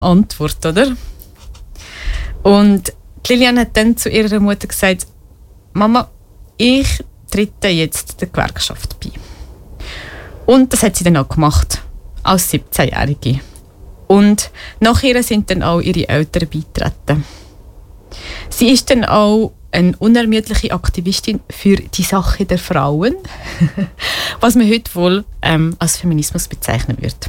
Antwort, oder? Und Lilian hat dann zu ihrer Mutter gesagt, Mama, ich trete jetzt der Gewerkschaft bei. Und das hat sie dann auch gemacht, als 17-Jährige. Und nach ihr sind dann auch ihre Eltern beigetreten. Sie ist dann auch eine unermüdliche Aktivistin für die Sache der Frauen, was man heute wohl als Feminismus bezeichnen wird.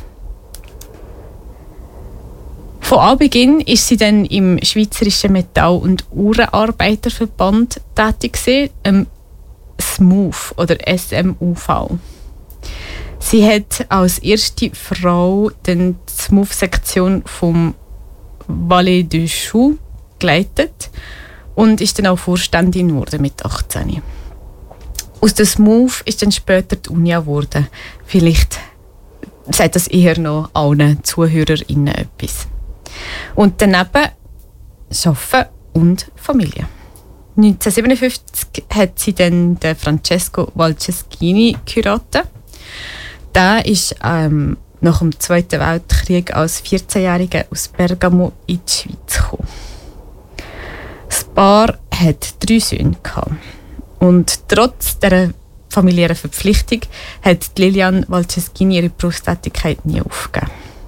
Von Anbeginn ist sie dann im Schweizerischen Metall- und Uhrenarbeiterverband tätig gewesen, SMUV oder SMUV. Sie hat als erste Frau die SMUV-Sektion vom Valais du Choux geleitet und ist dann auch Vorständin geworden mit 18. Aus der SMUV ist dann später die Unia geworden. Vielleicht sagt das eher noch allen ZuhörerInnen etwas. Und daneben Arbeiten und Familie. 1957 hat sie dann den Francesco Valceschini geheiratet. Der ist nach dem Zweiten Weltkrieg als 14-Jähriger aus Bergamo in die Schweiz gekommen. Das Paar hat 3 Söhne gehabt. Und trotz dieser familiären Verpflichtung hat Lilian Valceschini ihre Berufstätigkeit nie aufgegeben.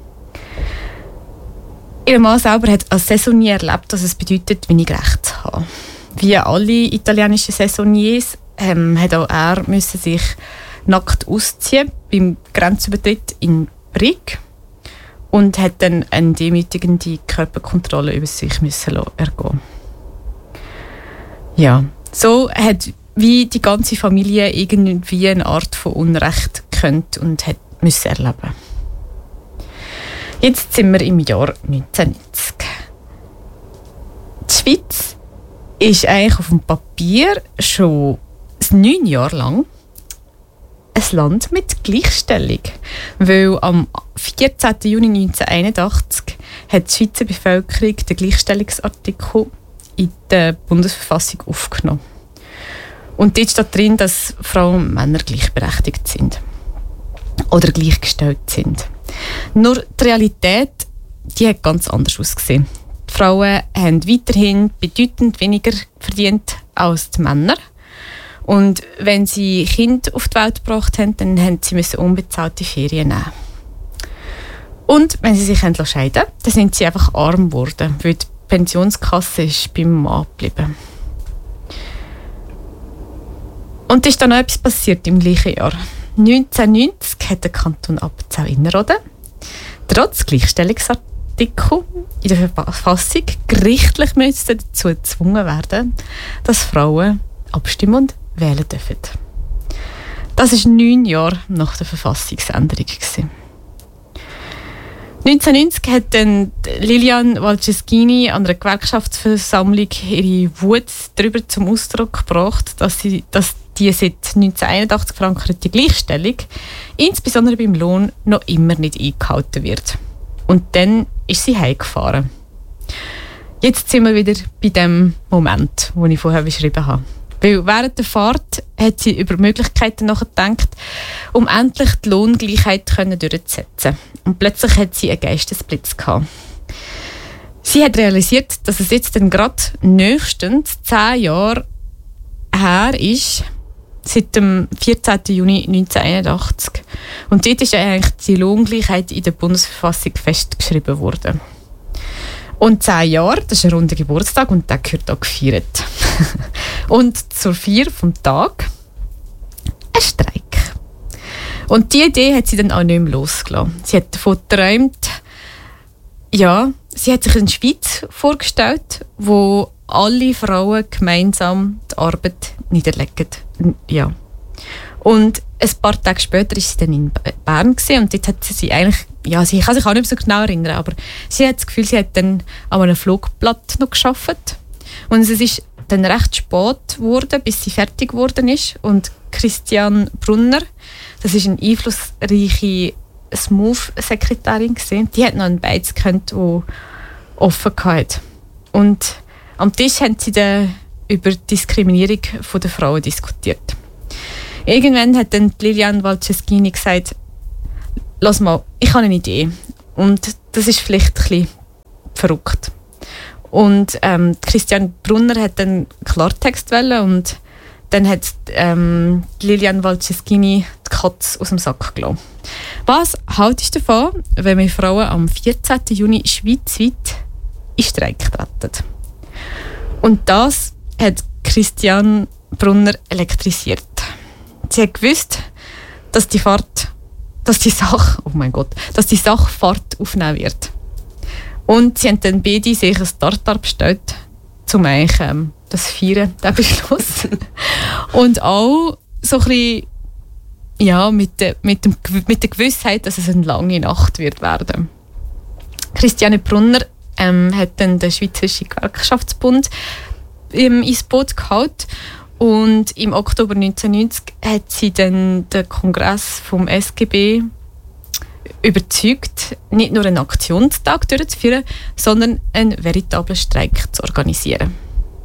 Ihr Mann selber hat als Saisonier erlebt, dass es bedeutet, wenig Recht zu haben. Wie alle italienischen Saisoniers hat auch er müssen sich nackt ausziehen beim Grenzübertritt in Brig und hat dann eine demütigende Körperkontrolle über sich müssen ergehen. Ja, so hat wie die ganze Familie irgendwie eine Art von Unrecht gekannt und hat müssen erleben. Jetzt sind wir im Jahr 1990. Die Schweiz ist eigentlich auf dem Papier schon 9 Jahre lang ein Land mit Gleichstellung. Weil am 14. Juni 1981 hat die Schweizer Bevölkerung den Gleichstellungsartikel in der Bundesverfassung aufgenommen. Und dort steht drin, dass Frauen und Männer gleichberechtigt sind. Oder gleichgestellt sind. Nur die Realität, die hat ganz anders ausgesehen. Die Frauen haben weiterhin bedeutend weniger verdient als die Männer. Und wenn sie Kinder auf die Welt gebracht haben, dann mussten sie unbezahlte Ferien nehmen. Und wenn sie sich scheiden lassen, dann sind sie einfach arm geworden, weil die Pensionskasse ist beim Mann geblieben. Und ist dann noch etwas passiert im gleichen Jahr. 1990 hat der Kanton Appenzell-Innerrhoden trotz Gleichstellungsartikel in der Verfassung gerichtlich dazu gezwungen werden, dass Frauen abstimmen und wählen dürfen. Das war 9 Jahre nach der Verfassungsänderung. 1990 hat dann Lilian Valceschini an einer Gewerkschaftsversammlung ihre Wut darüber zum Ausdruck gebracht, dass die seit 1981 verankerte Gleichstellung, insbesondere beim Lohn, noch immer nicht eingehalten wird. Und dann ist sie heimgefahren. Jetzt sind wir wieder bei dem Moment, den ich vorher beschrieben habe. Weil während der Fahrt hat sie über Möglichkeiten nachgedacht, um endlich die Lohngleichheit durchzusetzen. Und plötzlich hat sie einen Geistesblitz gehabt. Sie hat realisiert, dass es jetzt dann gerade nächstens 10 Jahre her ist, seit dem 14. Juni 1981. Und dort ist eigentlich die Lohngleichheit in der Bundesverfassung festgeschrieben worden. Und 10 Jahre, das ist ein runder Geburtstag und der gehört auch gefeiert. Und zur Feier vom Tag ein Streik. Und diese Idee hat sie dann auch nicht mehr losgelassen. Sie hat davon geträumt, ja, sie hat sich eine Schweiz vorgestellt, wo alle Frauen gemeinsam die Arbeit niederlegen. Ja. Und ein paar Tage später war sie dann in Bern und dort hat sie eigentlich, ja, sie kann sich auch nicht so genau erinnern, aber sie hat das Gefühl, sie hat dann an einem Flugblatt noch gearbeitet. Und es ist dann recht spät geworden, bis sie fertig geworden ist. Und Christian Brunner, das ist eine einflussreiche SMUV-Sekretärin, die hat noch einen Beiz gekannt, der offen hatte. Und am Tisch haben sie dann über die Diskriminierung der Frauen diskutiert. Irgendwann hat dann Lilian Valceschini gesagt, «Lass mal, ich habe eine Idee. Und das ist vielleicht ein bisschen verrückt. Und Christiane Brunner hat dann Klartext wollen und dann hat Lilian Walceschini die Katze aus dem Sack gelassen. Was haltest du davon, wenn wir Frauen am 14. Juni schweizweit in Streik treten? Und das hat Christiane Brunner elektrisiert. Sie hat gewusst, dass die Sache Fahrt aufnehmen wird. Und sie haben dann beide sich ein Startup bestellt, um eigentlich das Feiern, den Beschluss. Und auch so ein bisschen, ja, mit der Gewissheit, dass es eine lange Nacht wird werden. Christiane Brunner hat dann den Schweizerischen Gewerkschaftsbund ins Boot geholt. Und im Oktober 1990 hat sie dann den Kongress vom SGB überzeugt, nicht nur einen Aktionstag durchzuführen, sondern einen veritablen Streik zu organisieren.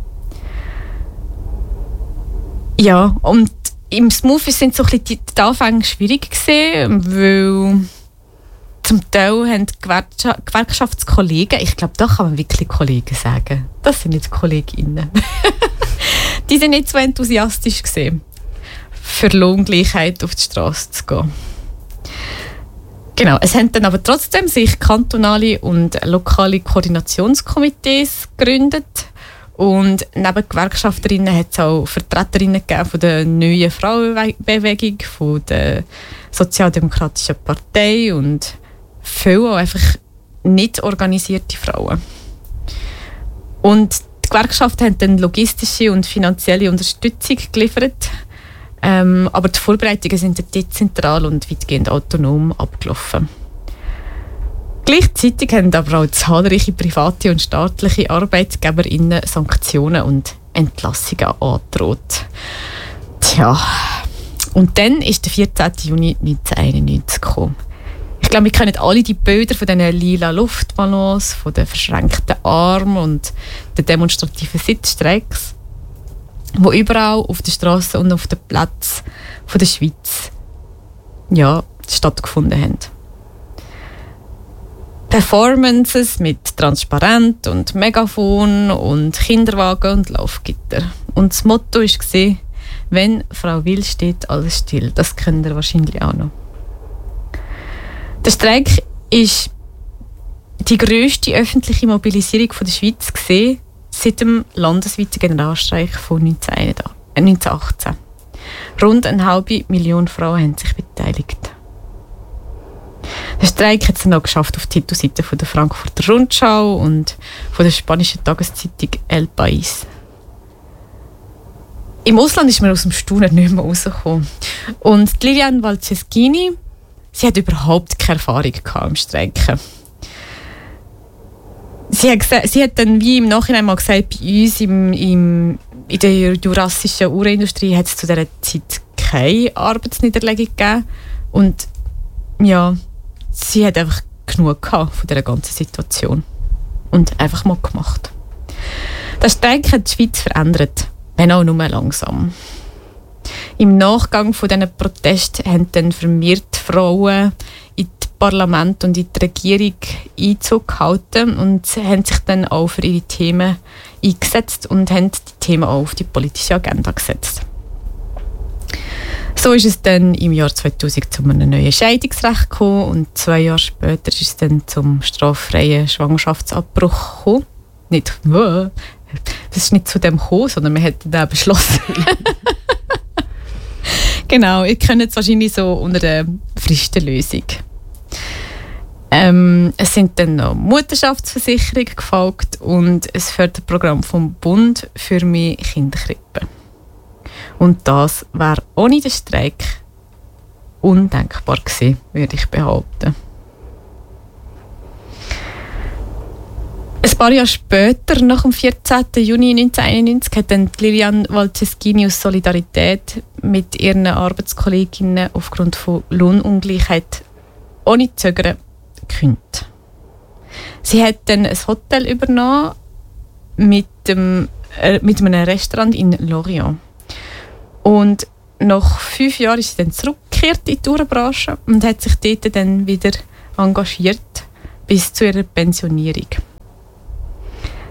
Ja, und im Smoothie sind so ein bisschen die Anfänge schwierig gewesen, weil zum Teil haben die Gewerkschaftskollegen, ich glaube, da kann man wirklich Kollegen sagen, das sind nicht KollegInnen, die sind nicht so enthusiastisch gewesen, für Lohngleichheit auf die Straße zu gehen. Genau, es haben dann aber trotzdem sich kantonale und lokale Koordinationskomitees gegründet und neben Gewerkschafterinnen hat es auch Vertreterinnen gegeben von der neuen Frauenbewegung, von der Sozialdemokratischen Partei und viele auch einfach nicht organisierte Frauen. Und die Gewerkschaften haben dann logistische und finanzielle Unterstützung geliefert, aber die Vorbereitungen sind dezentral und weitgehend autonom abgelaufen. Gleichzeitig haben aber auch zahlreiche private und staatliche ArbeitgeberInnen Sanktionen und Entlassungen angedroht. Tja, und dann ist der 14. Juni 1991 gekommen. Ich glaube, wir kennen alle die Bilder von diesen lila Luftballons, von den verschränkten Armen und den demonstrativen Sitzstreiks, die überall auf den Strassen und auf den Plätzen der Schweiz stattgefunden haben. Performances mit Transparent und Megafon und Kinderwagen und Laufgitter. Und das Motto war, wenn Frau will, steht alles still. Das kennt ihr wahrscheinlich auch noch. Der Streik war die grösste öffentliche Mobilisierung der Schweiz seit dem landesweiten Generalstreik von 1918. Rund 500.000 Frauen haben sich beteiligt. Der Streik hat es noch geschafft auf die Titelseite von der Frankfurter Rundschau und von der spanischen Tageszeitung El País. Im Ausland ist man aus dem Staunen nicht mehr rausgekommen. Und Lilian Walceschini, sie hat überhaupt keine Erfahrung im Streiken. Sie hat dann wie im Nachhinein mal gesagt, bei uns in der jurassischen Uhrenindustrie hat es zu dieser Zeit keine Arbeitsniederlegung gegeben. Und ja, sie hat einfach genug gehabt von dieser ganzen Situation. Und einfach mal gemacht. Der Streik hat die Schweiz verändert, wenn auch nur langsam. Im Nachgang von diesen Protesten haben dann vermehrt Frauen in das Parlament und in die Regierung Einzug gehalten und haben sich dann auch für ihre Themen eingesetzt und haben die Themen auch auf die politische Agenda gesetzt. So ist es dann im Jahr 2000 zu einem neuen Scheidungsrecht gekommen und 2 Jahre später ist es dann zum straffreien Schwangerschaftsabbruch gekommen. Das ist nicht zu dem gekommen, sondern wir hätten den beschlossen. Genau, ihr kennt es wahrscheinlich so unter der Fristenlösung. Es sind dann noch Mutterschaftsversicherungen gefolgt und ein Förderprogramm vom Bund für mehr Kinderkrippen. Und das wäre ohne den Streik undenkbar gewesen, würde ich behaupten. Ein paar Jahre später, nach dem 14. Juni 1991, hat dann Lilian Walceschini aus Solidarität mit ihren Arbeitskolleginnen aufgrund von Lohnungleichheit ohne Zögern gekündigt. Sie hat dann ein Hotel übernommen mit einem Restaurant in Lorient. Und nach 5 Jahren ist sie dann zurückgekehrt in die Uhrenbranche und hat sich dort dann wieder engagiert bis zu ihrer Pensionierung.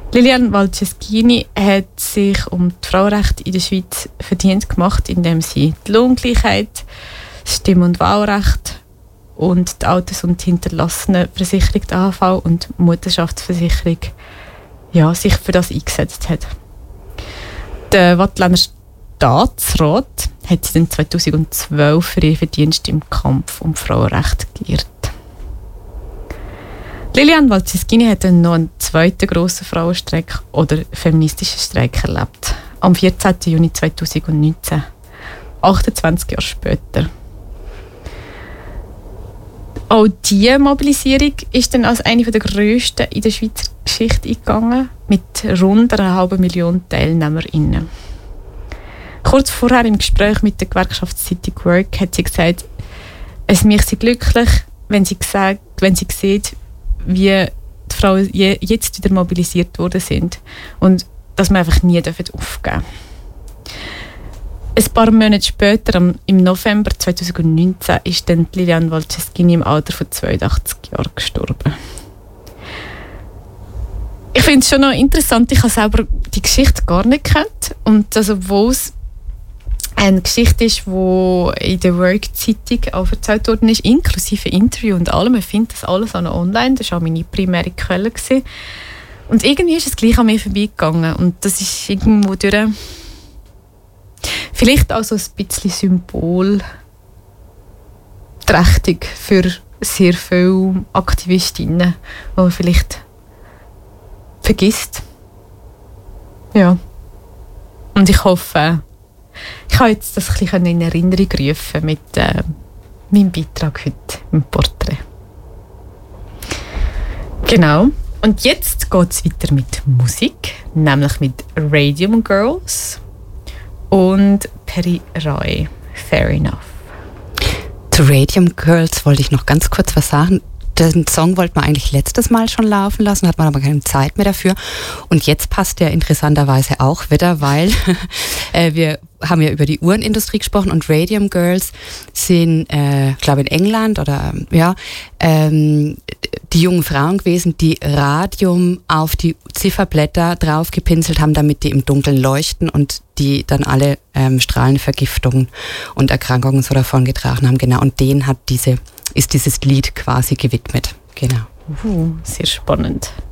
Lilian Walceschini hat sich um die Frauenrechte in der Schweiz verdient gemacht, indem sie die Lohngleichheit, das Stimm- und Wahlrecht und die Alters- und Hinterlassenenversicherung, die AHV und die Mutterschaftsversicherung, sich für das eingesetzt hat. Der Waadtländer Staatsrat hat sie dann 2012 für ihren Verdienst im Kampf um Frauenrechte geehrt. Lilian Walceschini hat dann noch einen zweiten grossen Frauenstreik oder feministischen Streik erlebt. Am 14. Juni 2019, 28 Jahre später. Auch diese Mobilisierung ist dann als eine der grössten in der Schweizer Geschichte eingegangen, mit rund 500.000 TeilnehmerInnen. Kurz vorher im Gespräch mit der Gewerkschaftszeitung Work hat sie gesagt, es macht sie glücklich, wenn sie sieht, wie die Frauen jetzt wieder mobilisiert worden sind und dass wir einfach nie aufgeben dürfen. Ein paar Monate später, im November 2019, ist dann Lilian Walceschini im Alter von 82 Jahren gestorben. Ich finde es schon noch interessant, ich habe selber die Geschichte gar nicht gekannt. Und also, obwohl es eine Geschichte ist, die in der Work-Zeitung auch erzählt worden ist, inklusive Interview und allem. Man findet das alles auch noch online. Das war auch meine primäre Quelle. Und irgendwie ist es gleich an mir vorbeigegangen. Und das ist irgendwo durch... Vielleicht auch so ein bisschen symbolträchtig für sehr viele Aktivistinnen, die man vielleicht vergisst. Ja. Und ich hoffe, ich habe jetzt das ein bisschen in Erinnerung rufen mit meinem Beitrag heute im Porträt. Genau. Und jetzt geht es weiter mit Musik, nämlich mit Radium Girls und Perry Roy, Fair Enough. Zu Radium Girls wollte ich noch ganz kurz was sagen. Den Song wollten wir eigentlich letztes Mal schon laufen lassen, hat man aber keine Zeit mehr dafür. Und jetzt passt der interessanterweise auch wieder, weil wir haben ja über die Uhrenindustrie gesprochen und Radium Girls sind, glaube in England oder die jungen Frauen gewesen, die Radium auf die Zifferblätter draufgepinselt haben, damit die im Dunkeln leuchten und die dann alle Strahlenvergiftungen und Erkrankungen so davon getragen haben. Genau, und denen ist dieses Lied quasi gewidmet. Genau. Sehr spannend.